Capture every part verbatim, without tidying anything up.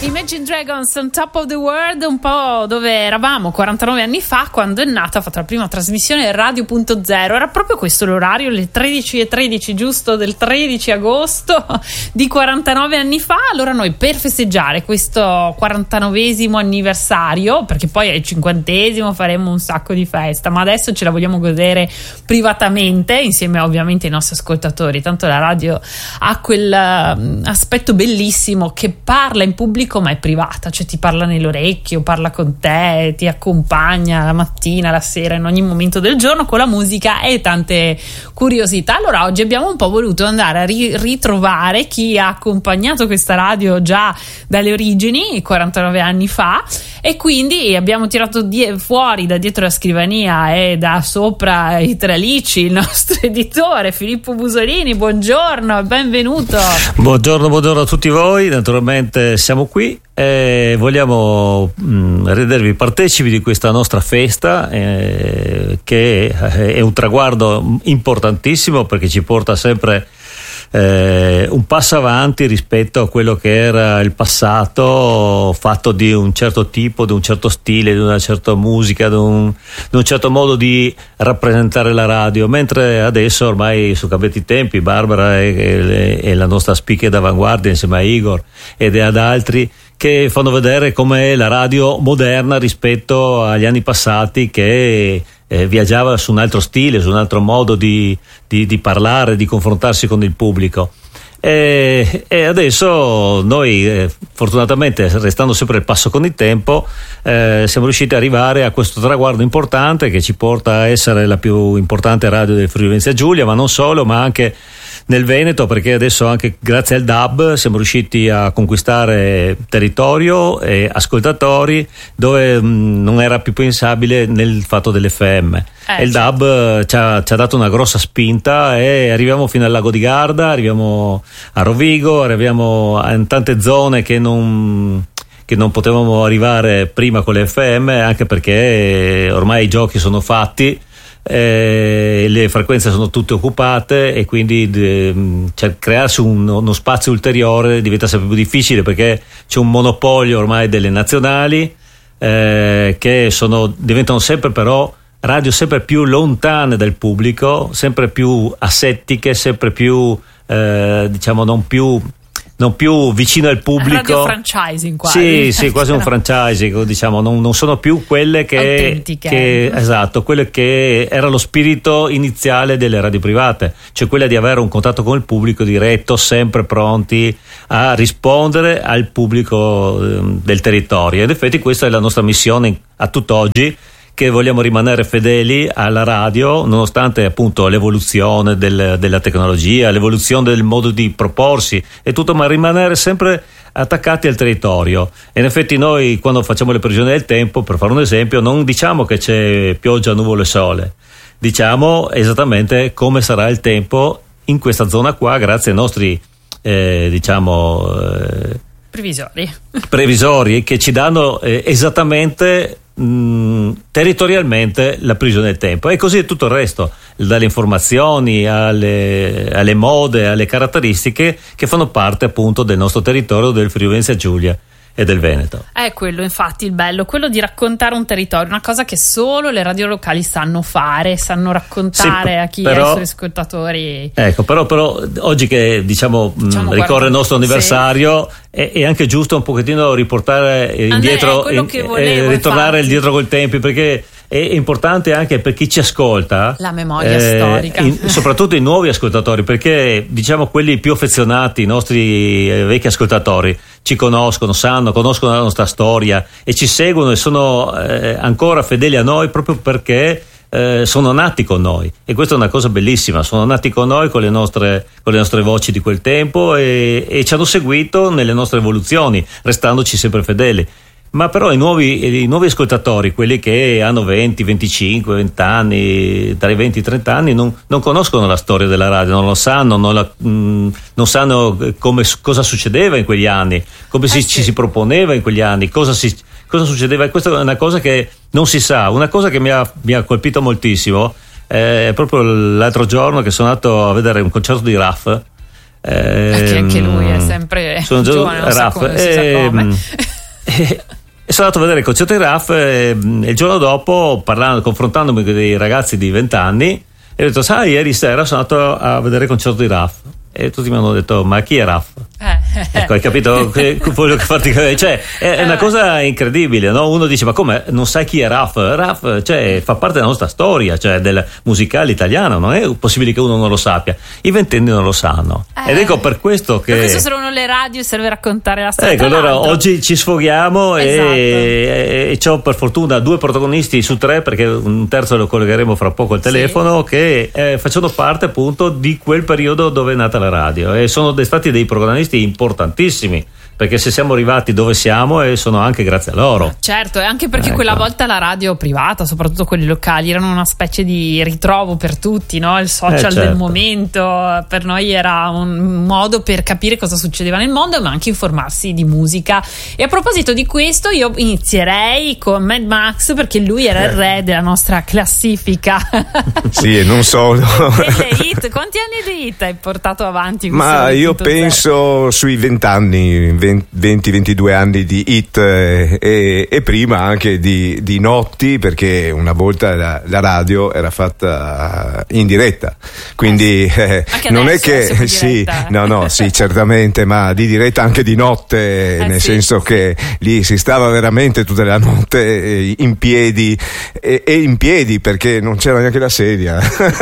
Imagine Dragons on Top of the World, un po' dove eravamo quarantanove anni fa quando è nata, ha fatto la prima trasmissione Radio punto zero. Era proprio questo l'orario, le tredici e tredici, giusto, del tredici agosto di quarantanove anni fa. Allora noi, per festeggiare questo quarantanovesimo anniversario, perché poi è il cinquantesimo, faremo un sacco di festa, ma adesso ce la vogliamo godere privatamente insieme ovviamente ai nostri ascoltatori. Tanto la radio ha quel uh, aspetto bellissimo che parla in pubblico ma è privata, cioè ti parla nell'orecchio, parla con te, ti accompagna la mattina, la sera, in ogni momento del giorno, con la musica e tante curiosità. Allora oggi abbiamo un po' voluto andare a ri- ritrovare chi ha accompagnato questa radio già dalle origini, quarantanove anni fa, e quindi abbiamo tirato die- fuori da dietro la scrivania e da sopra i tralicci il nostro editore Filippo Busolini. Buongiorno, benvenuto. Buongiorno, buongiorno a tutti voi. Naturalmente siamo qui e vogliamo mh, rendervi partecipi di questa nostra festa eh, che è un traguardo importantissimo, perché ci porta sempre eh, un passo avanti rispetto a quello che era il passato, fatto di un certo tipo, di un certo stile, di una certa musica, di un, di un certo modo di rappresentare la radio, mentre adesso ormai sono cambiati i tempi. Barbara è, è, è la nostra speaker d'avanguardia insieme a Igor ed ad altri, che fanno vedere com'è la radio moderna rispetto agli anni passati, che eh, viaggiava su un altro stile, su un altro modo di, di, di parlare, di confrontarsi con il pubblico. E, e adesso noi, eh, fortunatamente, restando sempre al passo con il tempo, eh, siamo riusciti ad arrivare a questo traguardo importante che ci porta a essere la più importante radio del Friuli Venezia Giulia, ma non solo, ma anche nel Veneto, perché adesso anche grazie al D A B siamo riusciti a conquistare territorio e ascoltatori dove mh, non era più pensabile nel fatto dell'F M. Eh, e il certo. D A B ci ha, ci ha dato una grossa spinta e arriviamo fino al Lago di Garda, arriviamo a Rovigo, arriviamo in tante zone che non che non potevamo arrivare prima con le F M, anche perché ormai i giochi sono fatti. Eh, le frequenze sono tutte occupate e quindi de, cioè, crearsi un, uno spazio ulteriore diventa sempre più difficile, perché c'è un monopolio ormai delle nazionali eh, che sono, diventano sempre però radio sempre più lontane dal pubblico, sempre più asettiche, sempre più eh, diciamo non più non più vicino al pubblico. Radio franchising quasi. Sì, sì, quasi un franchising, diciamo, non, non sono più quelle che, autentiche. Che, esatto, quelle che era lo spirito iniziale delle radio private, cioè quella di avere un contatto con il pubblico diretto, sempre pronti a rispondere al pubblico eh, del territorio. Ed in effetti questa è la nostra missione a tutt'oggi, che vogliamo rimanere fedeli alla radio nonostante appunto l'evoluzione del, della tecnologia, l'evoluzione del modo di proporsi e tutto, ma rimanere sempre attaccati al territorio. E in effetti noi, quando facciamo le previsioni del tempo, per fare un esempio, non diciamo che c'è pioggia, nuvole e sole, diciamo esattamente come sarà il tempo in questa zona qua, grazie ai nostri eh, diciamo eh, previsori previsori che ci danno eh, esattamente mh, territorialmente la previsione del tempo, e così è tutto il resto, dalle informazioni alle, alle mode, alle caratteristiche che fanno parte appunto del nostro territorio, del Friuli Venezia Giulia e del Veneto. È quello infatti il bello, quello di raccontare un territorio, una cosa che solo le radio locali sanno fare, sanno raccontare sì, a chi però, ai suoi ascoltatori. Ecco, però, però oggi che diciamo, diciamo mh, ricorre guarda, il nostro anniversario sì. è, è anche giusto un pochettino riportare indietro, in, volevo, eh, ritornare infatti. indietro col tempi, perché è importante anche per chi ci ascolta la memoria eh, storica, in, soprattutto i nuovi ascoltatori, perché diciamo quelli più affezionati, i nostri eh, vecchi ascoltatori ci conoscono, sanno, conoscono la nostra storia e ci seguono e sono eh, ancora fedeli a noi proprio perché eh, sono nati con noi, e questa è una cosa bellissima, sono nati con noi con le nostre, con le nostre voci di quel tempo e, e ci hanno seguito nelle nostre evoluzioni, restandoci sempre fedeli. Ma però i nuovi, i nuovi ascoltatori, quelli che hanno venti, venticinque, venti anni, dai venti ai trenta anni, non, non conoscono la storia della radio, non lo sanno, non, la, mh, non sanno come, cosa succedeva in quegli anni, come si, eh sì. ci si proponeva in quegli anni, cosa, si, cosa succedeva. E questa è una cosa che non si sa. Una cosa che mi ha, mi ha colpito moltissimo è proprio l'altro giorno che sono andato a vedere un concerto di Raff Perché anche lui è sempre sono giovane, non Raff, so come, si sa come. E, e sono andato a vedere il concerto di Raff e, e il giorno dopo, parlando, confrontandomi con dei ragazzi di venti anni, e ho detto, sai, ieri sera sono andato a vedere il concerto di Raff. E tutti mi hanno detto, ma chi è Raff? Eh. Ecco, hai capito? Che, voglio farti capire. Cioè, è, è una cosa incredibile, no? Uno dice, ma come, non sai chi è Raff? Raff, cioè, fa parte della nostra storia, cioè del musicale italiano, non è possibile che uno non lo sappia. I ventenni non lo sanno. Eh. Ed ecco per questo che... Per questo servono le radio e serve raccontare la storia. Ecco, allora oggi ci sfoghiamo. Esatto. e, e ho per fortuna due protagonisti su tre, perché un terzo lo collegheremo fra poco al telefono, sì, che eh, facciano parte appunto di quel periodo dove è nata la radio e sono stati dei protagonisti importantissimi, perché se siamo arrivati dove siamo e sono anche grazie a loro. Certo, e anche perché ecco, quella volta la radio privata, soprattutto quelli locali, erano una specie di ritrovo per tutti, no? Il social eh, certo. del momento per noi era un modo per capire cosa succedeva nel mondo, ma anche informarsi di musica. E a proposito di questo, io inizierei con Mad Max, perché lui era il re della nostra classifica. Sì, e non solo. Delle hit. Quanti anni di hit hai portato avanti? Ma io penso sui vent'anni, venti ventidue anni di hit eh, e, e prima anche di, di notti, perché una volta la, la radio era fatta in diretta, quindi eh, non è che sì, no no sì certamente, ma di diretta anche di notte, eh, nel sì, senso sì. che lì si stava veramente tutta la notte eh, in piedi e, e in piedi perché non c'era neanche la sedia.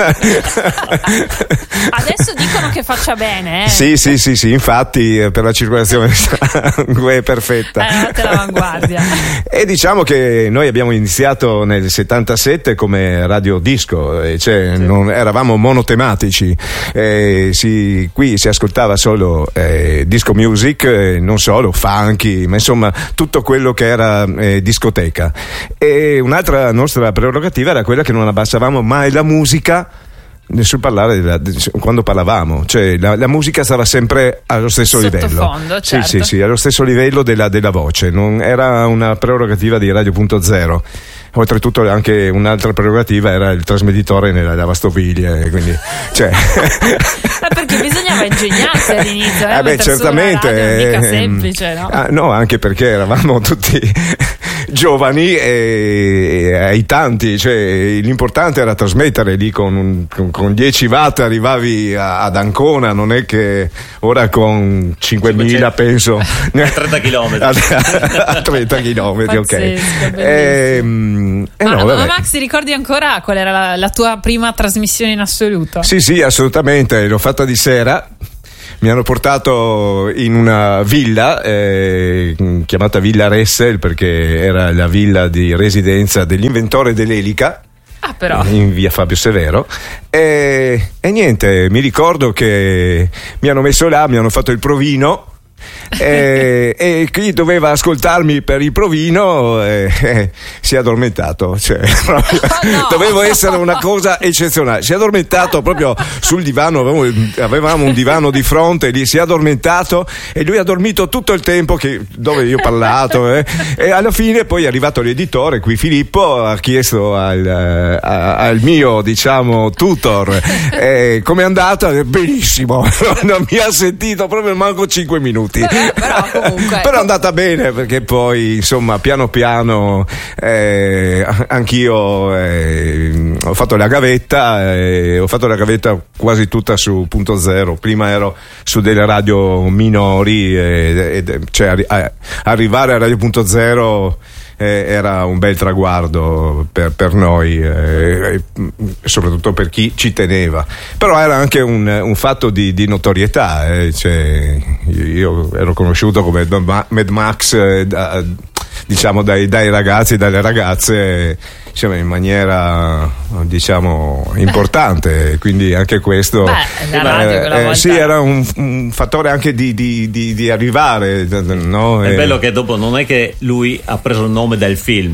Adesso dicono che faccia bene, eh? Sì sì sì sì, infatti per la circolazione è perfetta. Eh, l'avanguardia. E diciamo che noi abbiamo iniziato nel settantasette come radio disco, cioè sì. non, eravamo monotematici, eh, si, qui si ascoltava solo eh, disco music, eh, non solo funky, ma insomma tutto quello che era eh, discoteca. E un'altra nostra prerogativa era quella che non abbassavamo mai la musica sul parlare della, quando parlavamo, cioè la, la musica stava sempre allo stesso livello, certo. sì sì sì, allo stesso livello della, della voce, non era una prerogativa di Radio punto zero. Oltretutto anche un'altra prerogativa era il trasmettitore nella lavastoviglie, quindi cioè perché bisognava ingegnarsi all'inizio, eh, eh beh, certamente radio, non mica semplice, no? Ah, no, anche perché eravamo tutti giovani e, e ai tanti, cioè l'importante era trasmettere lì con, un, con, con dieci watt arrivavi a, ad Ancona, non è che ora con cinquemila penso a trenta chilometri a trenta chilometri, ok. E, eh ma, no, ma Max, ti ricordi ancora qual era la, la tua prima trasmissione in assoluto? Sì sì, assolutamente, l'ho fatta di sera. Mi hanno portato in una villa eh, chiamata Villa Ressel, perché era la villa di residenza dell'inventore dell'elica. Ah, però. In via Fabio Severo. E, e niente, mi ricordo che mi hanno messo là, mi hanno fatto il provino. e, e chi doveva ascoltarmi per il provino eh, eh, si è addormentato, cioè, proprio, oh, no. dovevo essere una cosa eccezionale. Si è addormentato proprio sul divano, avevamo, avevamo un divano di fronte, lì si è addormentato e lui ha dormito tutto il tempo che, dove io ho parlato eh, e alla fine poi è arrivato l'editore qui, Filippo, ha chiesto al, a, al mio diciamo tutor eh, come è andata. Benissimo. Non mi ha sentito proprio manco cinque minuti. Vabbè, però comunque però è andata bene, perché poi insomma piano piano eh, anch'io eh, ho fatto la gavetta eh, ho fatto la gavetta quasi tutta su punto zero. Prima ero su delle radio minori eh, eh, cioè a, arrivare a Radio punto zero eh, era un bel traguardo per, per noi eh, soprattutto per chi ci teneva, però era anche un, un fatto di, di notorietà eh, cioè, io ero conosciuto come Mad Max eh, da, diciamo dai, dai ragazzi e dalle ragazze diciamo, in maniera diciamo importante, quindi anche questo Beh, la radio eh, quella volta... sì, era un, un fattore anche di, di, di, di arrivare, no? È eh. bello che dopo non è che lui ha preso il nome del film,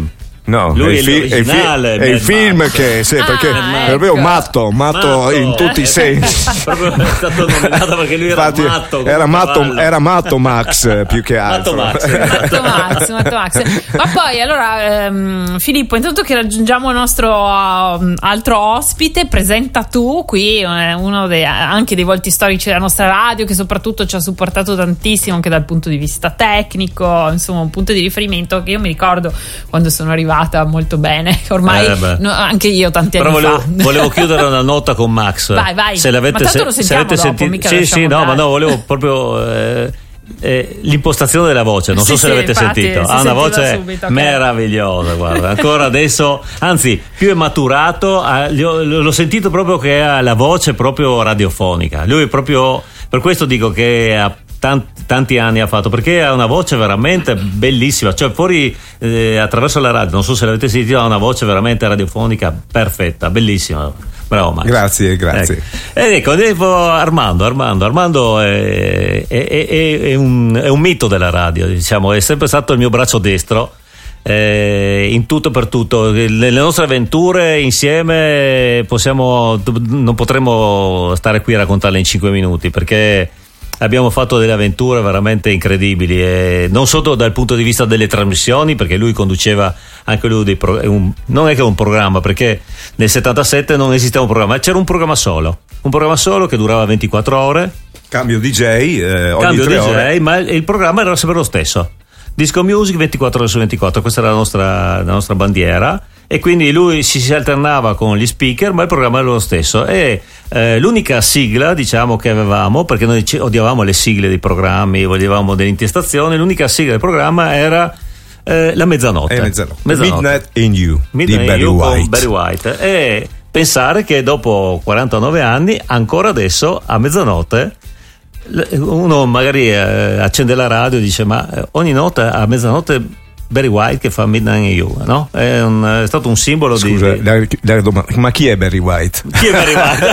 No, lui è, è, fi- è, fi- è il film Max. Che sì, perché ah, è proprio ecco. matto, matto, matto in tutti eh. i sensi. Proprio è stato nominato perché lui era Infatti, matto. Era matto, era matto Max più che altro. Matto Max. Matto Max, Matto Max. Ma poi allora, ehm, Filippo, intanto che raggiungiamo il nostro uh, altro ospite, presenta tu qui eh, uno dei, anche dei volti storici della nostra radio, che soprattutto ci ha supportato tantissimo anche dal punto di vista tecnico, insomma un punto di riferimento che io mi ricordo quando sono arrivata molto bene, ormai eh no, anche io tanti Però anni volevo, fa. Volevo chiudere una nota con Max. Vai, vai. Se l'avete, ma tanto lo se, sentiamo se avete dopo, sentito, mica sì, sì, no, dare. ma no, volevo proprio eh, eh, l'impostazione della voce. Non sì, so se sì, l'avete infatti, sentito. si Ha una voce subito, okay. meravigliosa, guarda. Ancora adesso, anzi, più è maturato, ha, l'ho, l'ho sentito proprio che ha la voce proprio radiofonica. Lui è proprio, per questo dico che ha Tanti, tanti anni ha fatto, perché ha una voce veramente bellissima, cioè fuori eh, attraverso la radio, non so se l'avete sentito, ha una voce veramente radiofonica perfetta, bellissima. Bravo Max. Grazie, grazie. Ecco. Ed ecco, devo, Armando, Armando, Armando è, è, è, è, un, è un mito della radio, diciamo, è sempre stato il mio braccio destro. Eh, in tutto per tutto, le nostre avventure insieme possiamo, non potremmo stare qui a raccontarle in cinque minuti, perché abbiamo fatto delle avventure veramente incredibili, e non solo dal punto di vista delle trasmissioni, perché lui conduceva anche lui dei pro, un, non è che un programma, perché nel settantasette non esisteva un programma, c'era un programma solo, un programma solo che durava ventiquattro ore, cambio D J eh, ogni cambio tre D J, ore. ma il programma era sempre lo stesso, Disco Music ventiquattro ore su ventiquattro, questa era la nostra, la nostra bandiera. E quindi lui si, si alternava con gli speaker, ma il programma era lo stesso. E eh, l'unica sigla, diciamo, che avevamo, perché noi odiavamo le sigle dei programmi, volevamo delle intestazioni, l'unica sigla del programma era eh, la mezzanotte. È mezzanotte. mezzanotte. Midnight in You Midnight di Barry in You White. con Barry White. E pensare che dopo quarantanove anni, ancora adesso a mezzanotte, uno magari eh, accende la radio e dice: ma ogni notte a mezzanotte Barry White che fa Midnight in You, no? È, un, è stato un simbolo. Scusa, di, la, la domanda, ma chi è Barry White? Chi è Barry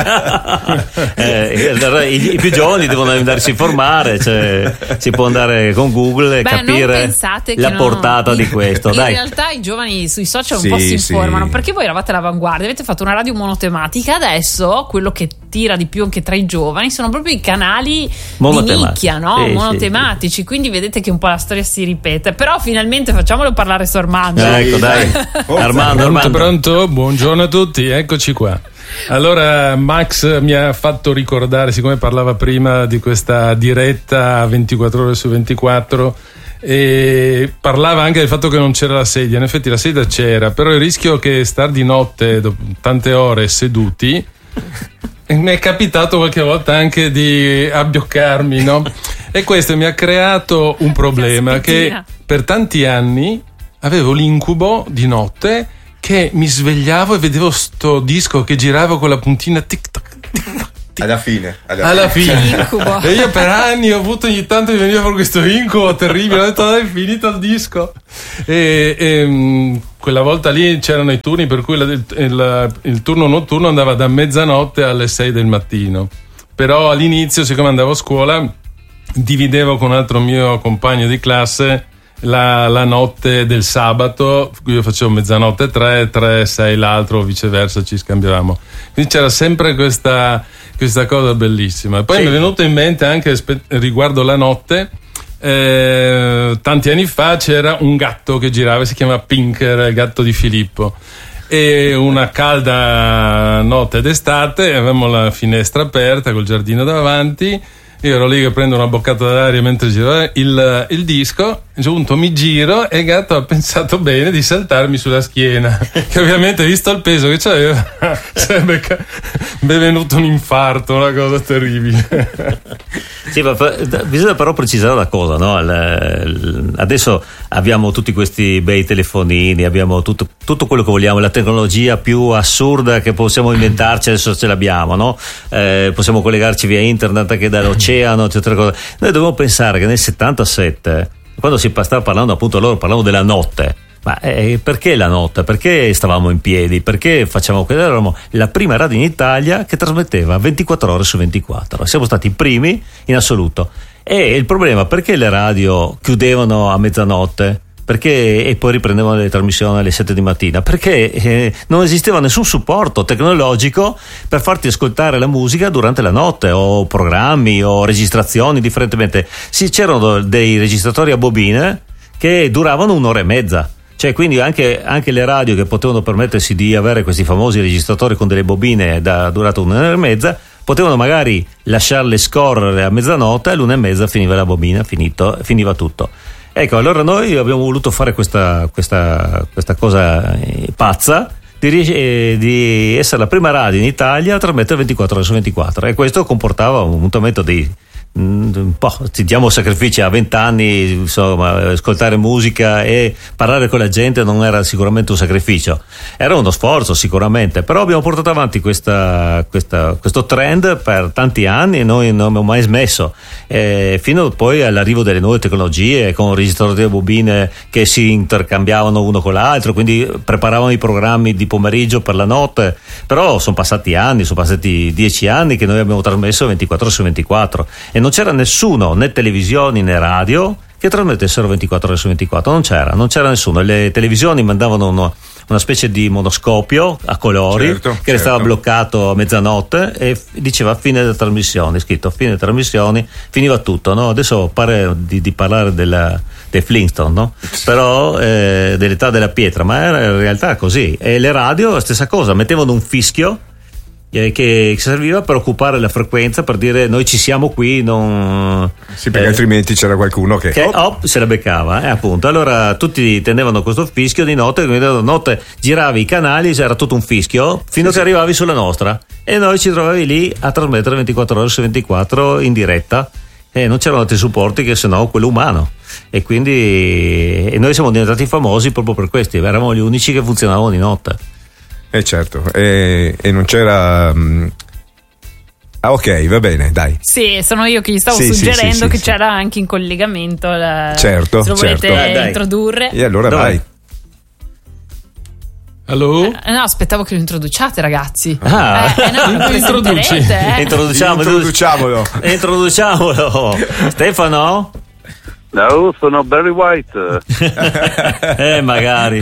White? eh, i, I più giovani devono andarsi a informare, cioè, si può andare con Google e Beh, capire la no, portata in, di questo. In Dai. realtà i giovani sui social sì, un po' si informano, sì. perché voi eravate all'avanguardia, avete fatto una radio monotematica, adesso quello che tira di più anche tra i giovani sono proprio i canali di nicchia, no? Sì, monotematici, sì, sì. Quindi vedete che un po' la storia si ripete, però finalmente facciamolo parlare su Armando. Ecco, dai. Armando, Pronto, Armando. pronto? Buongiorno a tutti, eccoci qua. Allora, Max mi ha fatto ricordare, siccome parlava prima di questa diretta ventiquattro ore su ventiquattro, e parlava anche del fatto che non c'era la sedia. In effetti la sedia c'era, però il rischio che star di notte dopo tante ore seduti, mi è capitato qualche volta anche di abbioccarmi, no? E questo mi ha creato un problema, che per tanti anni avevo l'incubo di notte che mi svegliavo e vedevo sto disco che girava con la puntina tic tac tic tac. Alla fine, alla, alla fine. fine. E io per anni ho avuto, ogni tanto mi veniva fuori questo incubo terribile, ho detto: è finito il disco. E, e mh, quella volta lì c'erano i turni, per cui la, il, il, il turno notturno andava da mezzanotte alle sei del mattino. Però all'inizio, siccome andavo a scuola, dividevo con un altro mio compagno di classe la, la notte del sabato, io facevo mezzanotte tre, tre, sei l'altro, o viceversa, ci scambiavamo. Quindi c'era sempre questa, questa cosa bellissima. E poi sì. Mi è venuto in mente anche riguardo la notte, eh, tanti anni fa c'era un gatto che girava, si chiama Pinker, il gatto di Filippo. E una calda notte d'estate, avevamo la finestra aperta col giardino davanti. Io ero lì che prendo una boccata d'aria mentre girava il, il disco, giunto mi giro e il gatto ha pensato bene di saltarmi sulla schiena, che ovviamente, visto il peso che c'aveva, sarebbe venuto un infarto, una cosa terribile. Sì, ma bisogna però precisare una cosa, no? Adesso abbiamo tutti questi bei telefonini, abbiamo tutto, tutto quello che vogliamo, la tecnologia più assurda che possiamo inventarci, adesso ce l'abbiamo, no? Eh, possiamo collegarci via internet anche dall'oceano, eccetera. Noi dobbiamo pensare che nel settantasette, quando si stava parlando, appunto, loro parlavano della notte. Ma eh, perché la notte? Perché stavamo in piedi? Perché facciamo quello? Eravamo la prima radio in Italia che trasmetteva ventiquattro ore su ventiquattro. Siamo stati i primi in assoluto. E il problema, perché le radio chiudevano a mezzanotte? perché, e poi riprendevano le trasmissioni alle sette di mattina, perché eh, non esisteva nessun supporto tecnologico per farti ascoltare la musica durante la notte, o programmi o registrazioni differentemente. Sì, c'erano dei registratori a bobine che duravano un'ora e mezza. Cioè, quindi anche, anche le radio che potevano permettersi di avere questi famosi registratori con delle bobine da durata un'ora e mezza, potevano magari lasciarle scorrere a mezzanotte, e all'una e mezza finiva la bobina, finito, finiva tutto. Ecco, allora noi abbiamo voluto fare questa, questa, questa cosa pazza di, eh, di essere la prima radio in Italia a trasmettere ventiquattro ore su ventiquattro, e questo comportava un mutamento di un po', diamo sacrifici a vent'anni, insomma, ascoltare musica e parlare con la gente non era sicuramente un sacrificio, era uno sforzo sicuramente, però abbiamo portato avanti questa, questa, questo trend per tanti anni e noi non abbiamo mai smesso, eh, fino poi all'arrivo delle nuove tecnologie con registratori a bobine che si intercambiavano uno con l'altro, quindi preparavano i programmi di pomeriggio per la notte. Però sono passati anni, sono passati dieci anni che noi abbiamo trasmesso ventiquattro ore su ventiquattro e non c'era nessuno, né televisioni né radio, che trasmettessero ventiquattro ore su ventiquattro. Non c'era, non c'era nessuno. Le televisioni mandavano uno, una specie di monoscopio a colori, certo, che certo. restava bloccato a mezzanotte e f- diceva fine delle trasmissioni, scritto fine delle trasmissioni, finiva tutto, no? Adesso pare di, di parlare della, dei Flintstone, no? Però eh, dell'età della pietra, ma era in realtà così. E le radio la stessa cosa, mettevano un fischio che serviva per occupare la frequenza, per dire noi ci siamo qui, non... sì, perché eh, altrimenti c'era qualcuno che, che oh. oh, se la beccava, eh, appunto. Allora tutti tenevano questo fischio di notte, quindi di notte giravi i canali, era tutto un fischio fino sì, che sì. arrivavi sulla nostra, e noi ci trovavi lì a trasmettere ventiquattro ore su ventiquattro in diretta, e non c'erano altri supporti che se no quello umano, e quindi e noi siamo diventati famosi proprio per questi, eravamo gli unici che funzionavano di notte. Eh certo, e, e non c'era... Um... Ah, ok, va bene, dai. Sì, sono io che gli stavo sì, suggerendo sì, sì, che sì, c'era anche in collegamento la... certo, se lo volete certo. Eh, introdurre. E allora Dov'è? vai. Allo? Eh, no, aspettavo che lo introduciate, ragazzi. Ah, eh, no, lo introduci. presenterete, eh. Introduciamo, Introduciamolo. Introduciamolo. Stefano? No, sono Barry White. eh, magari.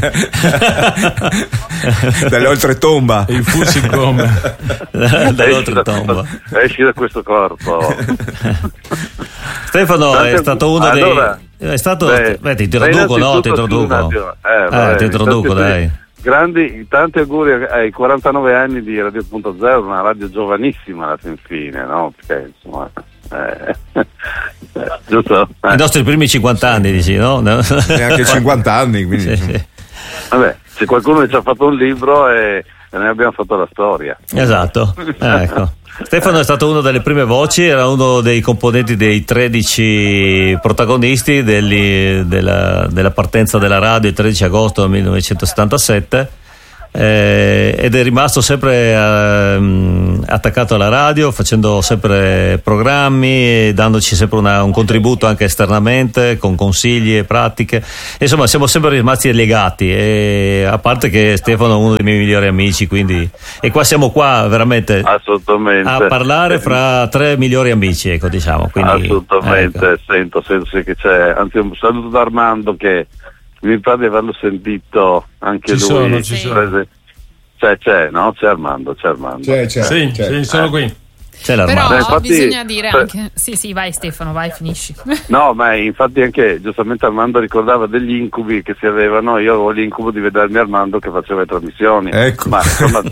Dall'oltretomba. Il fussi come? Dall'oltretomba. Esci da questo corpo. Stefano Tante... è stato uno allora, dei... È stato... beh, beh, ti introduco, no? Ti introduco. Eh, eh, vabbè, ti introduco, dai. Grandi, tanti auguri ai quarantanove anni di Radio punto zero, una radio giovanissima alla fin fine, no? Perché insomma... Eh, eh, giusto? Eh. I nostri primi cinquanta anni, dici, no? no? Neanche cinquanta anni, quindi... Sì, sì. Vabbè, c'è qualcuno che ci ha fatto un libro e, e noi abbiamo fatto la storia. Esatto, ecco. Stefano è stato uno delle prime voci, era uno dei componenti dei tredici protagonisti degli, della, della partenza della radio il tredici agosto millenovecentosettantasette. Eh, ed è rimasto sempre eh, attaccato alla radio, facendo sempre programmi, dandoci sempre una, un contributo anche esternamente con consigli e pratiche. Insomma, siamo sempre rimasti legati, e a parte che Stefano è uno dei miei migliori amici, quindi e qua siamo qua veramente assolutamente a parlare fra tre migliori amici, ecco, diciamo. Quindi, assolutamente, ecco. sento, sento sì che c'è, anzi un saluto da Armando che mi pare di averlo sentito anche ci lui. Sono, ci sono. C'è, c'è, no? C'è Armando, c'è Armando. C'è, c'è, sì, c'è. sì, sono qui. C'è Però l'armadio. Beh, infatti, bisogna dire cioè, anche... Sì, sì, vai Stefano, vai, finisci. No, ma infatti anche giustamente Armando ricordava degli incubi che si avevano. Io avevo l'incubo di vedermi Armando che faceva le trasmissioni. Ecco. Ma insomma...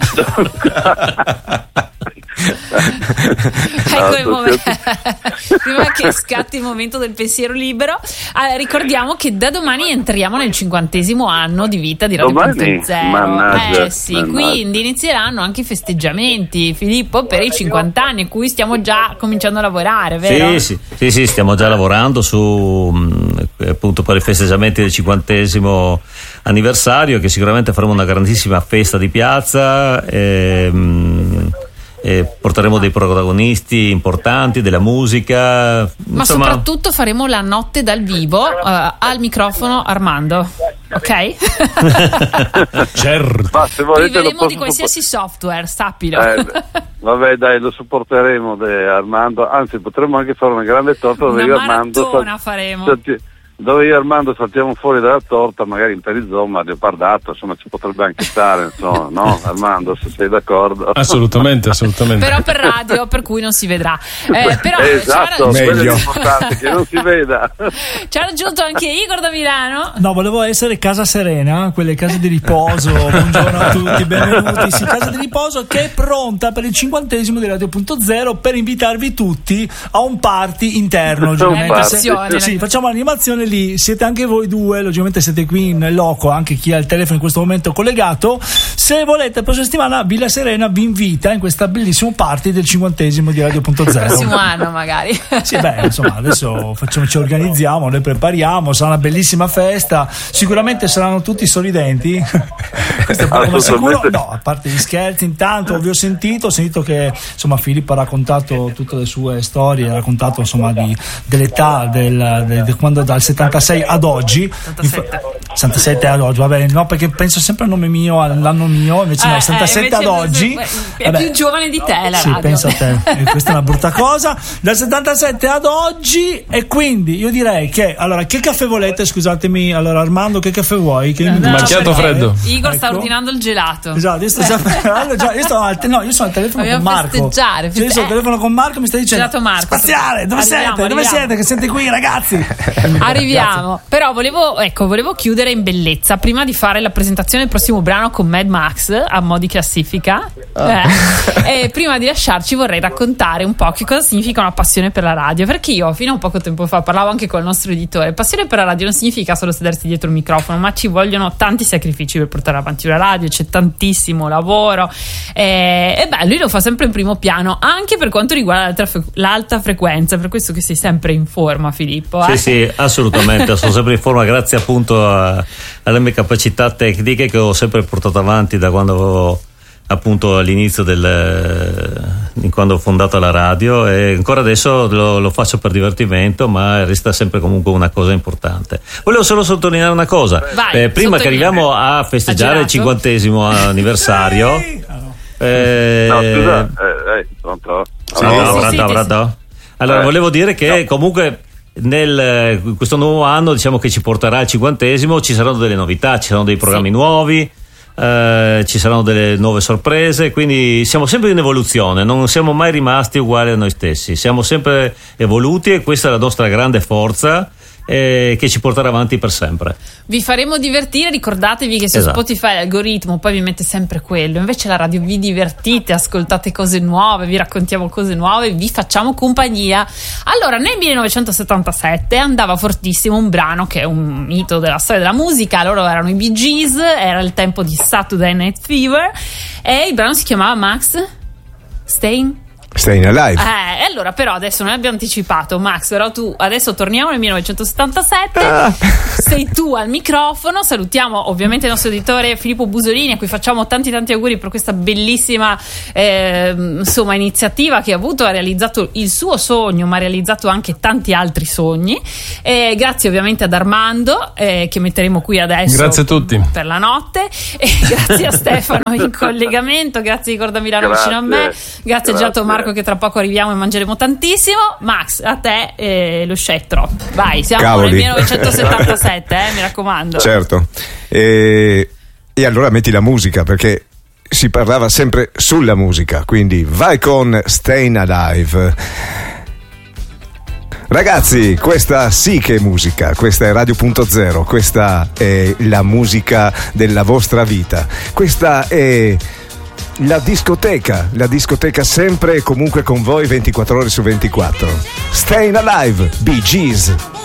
ecco il momento. Prima che scatti il momento del pensiero libero, eh, ricordiamo che da domani entriamo nel cinquantesimo anno di vita di Radio punto zero. Mannaggia, eh sì, mannaggia. Quindi inizieranno anche i festeggiamenti, Filippo, per i cinquanta anni, cui stiamo già cominciando a lavorare, vero? Sì, sì, sì, sì, stiamo già lavorando su mh, appunto per i festeggiamenti del cinquantesimo anniversario, che sicuramente faremo una grandissima festa di piazza. E, mh, e porteremo dei protagonisti importanti della musica, ma insomma... soprattutto faremo la notte dal vivo, uh, al microfono Armando, ok? Certo. Ma se volete lo Vivremo posso di qualsiasi software, sappilo. Eh, vabbè, dai, lo supporteremo de Armando, anzi potremmo anche fare una grande torta una dove io Armando maratona faremo. salti- dove io e Armando saltiamo fuori dalla torta, magari in perizoma, leopardato, insomma ci potrebbe anche stare, insomma, no Armando, se sei d'accordo? Assolutamente, assolutamente. Però per radio, per cui non si vedrà. Eh, però esatto, c'era... quello è importante, che non si veda. Ci ha raggiunto anche Igor da Milano. No, volevo essere Casa Serena, quelle case di riposo. Buongiorno a tutti, benvenuti. Sì, casa di riposo che è pronta per il cinquantesimo di Radio punto zero per invitarvi tutti a un party interno. Logicamente, se, sì, facciamo l'animazione lì, siete anche voi due, logicamente siete qui in loco, anche chi ha il telefono in questo momento collegato. Se volete, la prossima settimana Villa Serena vi invita in questa bellissimo party del cinquantesimo di Radio punto zero. Prossimo anno magari. Sì, beh, insomma, adesso facciamo, ci organizziamo, noi prepariamo, sarà una bellissima festa, sicuramente saranno tutti sorridenti. Questo è poco ma sicuro. No, a parte gli scherzi, intanto vi ho sentito, ho sentito che insomma Filippo ha raccontato tutte le sue storie, ha raccontato insomma di, dell'età del, de, de, quando dal settantasei ad oggi, settantasette settantasette ad oggi, vabbè, no, perché penso sempre al nome mio, all'anno mio, invece eh, no, settantasette eh, ad oggi è vabbè, più giovane di te la sì, radio. pensa a te, e questa è una brutta cosa. Dal settantasette ad oggi, e quindi io direi che allora che caffè volete, scusatemi, allora Armando che caffè vuoi? Che no, macchiato freddo. Igor ecco. sta ordinando il gelato. Esatto, io sto già già, io sto al, no, io sono al telefono Dobbiamo con Marco. festeggiare, Cioè, io sono al eh. telefono con Marco, mi sta dicendo Gelato Marco. spaziale, dove Arriviamo, siete? Dove arriviamo. siete? Che siete qui, ragazzi? Arriviamo, però volevo, ecco, volevo chiudere in bellezza prima di fare la presentazione del prossimo brano con Mad Max a mo' di classifica. Eh, e prima di lasciarci vorrei raccontare un po' che cosa significa una passione per la radio, perché io fino a poco tempo fa parlavo anche con il nostro editore. Passione per la radio non significa solo sedersi dietro il microfono, ma ci vogliono tanti sacrifici per portare avanti una radio, c'è tantissimo lavoro e, e beh, lui lo fa sempre in primo piano anche per quanto riguarda l'alta, fre- l'alta frequenza, per questo che sei sempre in forma, Filippo. eh? Sì, sì, assolutamente, sono sempre in forma grazie appunto a, alle mie capacità tecniche che ho sempre portato avanti da quando avevo appunto all'inizio del di quando ho fondato la radio, e ancora adesso lo, lo faccio per divertimento, ma resta sempre comunque una cosa importante. Volevo solo sottolineare una cosa. Vai, eh, prima che arriviamo a festeggiare il cinquantesimo anniversario eh, No, scusa, eh, eh, pronto? sì, Allora, no, sì, pronto, sì, pronto? Allora Eh, volevo dire che no. comunque nel questo nuovo anno, diciamo, che ci porterà al cinquantesimo, ci saranno delle novità, ci saranno dei programmi Sì. nuovi, eh, ci saranno delle nuove sorprese, quindi siamo sempre in evoluzione, non siamo mai rimasti uguali a noi stessi, siamo sempre evoluti e questa è la nostra grande forza, eh, che ci porterà avanti per sempre. Vi faremo divertire, ricordatevi che su Esatto. Spotify l'algoritmo poi vi mette sempre quello, invece la radio vi divertite, ascoltate cose nuove, vi raccontiamo cose nuove, vi facciamo compagnia. Allora, nel millenovecentosettantasette andava fortissimo un brano che è un mito della storia della musica, loro erano i Bee Gees, era il tempo di Saturday Night Fever e il brano si chiamava Max Staying Staying Alive. Eh, e allora però adesso noi abbiamo anticipato, Max, però tu adesso torniamo nel millenovecentosettantasette, Ah. sei tu al microfono, salutiamo ovviamente il nostro editore Filippo Busolini a cui facciamo tanti tanti auguri per questa bellissima eh, insomma iniziativa che ha avuto, ha realizzato il suo sogno ma ha realizzato anche tanti altri sogni, e grazie ovviamente ad Armando eh, che metteremo qui adesso Grazie a tutti. per la notte, e grazie a Stefano in collegamento, grazie Igor da Milano Grazie. vicino a me, grazie, Grazie. a Giato Marco che tra poco arriviamo e mangeremo tantissimo. Max, a te eh, lo scettro, vai, siamo Cavoli. nel millenovecentosettantasette, eh, mi raccomando. Certo. E, e allora metti la musica, perché si parlava sempre sulla musica, quindi vai con Staying Alive. Ragazzi, questa sì che è musica, questa è Radio punto zero, questa è la musica della vostra vita, questa è la discoteca, la discoteca sempre e comunque con voi ventiquattro ore su ventiquattro. Staying Alive, Bee Gees.